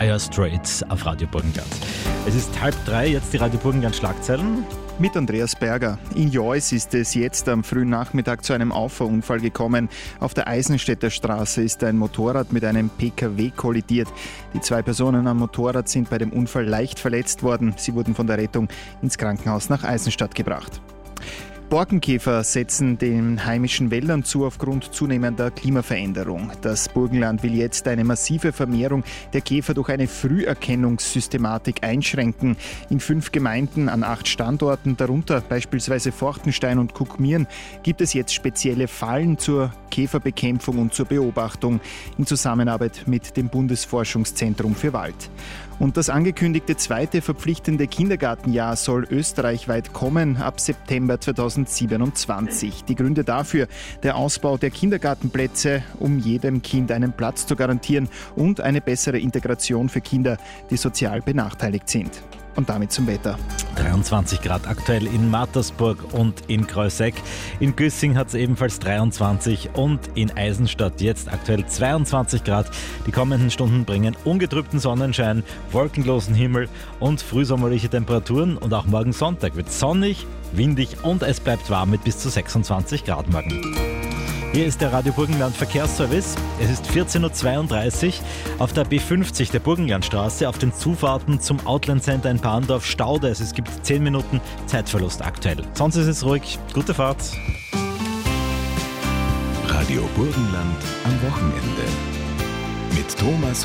Dire Straits auf Radio Burgenland. Es ist 2:30, jetzt die Radio Burgenland Schlagzeilen. Mit Andreas Berger. In Jois ist es jetzt am frühen Nachmittag zu einem Auffahrunfall gekommen. Auf der Eisenstädter Straße ist ein Motorrad mit einem PKW kollidiert. Die 2 Personen am Motorrad sind bei dem Unfall leicht verletzt worden. Sie wurden von der Rettung ins Krankenhaus nach Eisenstadt gebracht. Borkenkäfer setzen den heimischen Wäldern zu aufgrund zunehmender Klimaveränderung. Das Burgenland will jetzt eine massive Vermehrung der Käfer durch eine Früherkennungssystematik einschränken. In 5 Gemeinden an 8 Standorten, darunter beispielsweise Forchtenstein und Kuckmieren, gibt es jetzt spezielle Fallen zur Käferbekämpfung und zur Beobachtung in Zusammenarbeit mit dem Bundesforschungszentrum für Wald. Und das angekündigte 2. verpflichtende Kindergartenjahr soll österreichweit kommen ab September 2027. Die Gründe dafür: der Ausbau der Kindergartenplätze, um jedem Kind einen Platz zu garantieren, und eine bessere Integration für Kinder, die sozial benachteiligt sind. Und damit zum Wetter. 23 Grad aktuell in Mattersburg und in Kreuzeck. In Güssing hat es ebenfalls 23 und in Eisenstadt jetzt aktuell 22 Grad. Die kommenden Stunden bringen ungetrübten Sonnenschein, wolkenlosen Himmel und frühsommerliche Temperaturen. Und auch morgen Sonntag wird sonnig, windig und es bleibt warm mit bis zu 26 Grad morgen. Hier ist der Radio Burgenland Verkehrsservice. Es ist 14:32 Uhr auf der B50 der Burgenlandstraße auf den Zufahrten zum Outland Center in Bahndorf Staude. Es gibt 10 Minuten Zeitverlust aktuell. Sonst ist es ruhig. Gute Fahrt. Radio Burgenland am Wochenende mit Thomas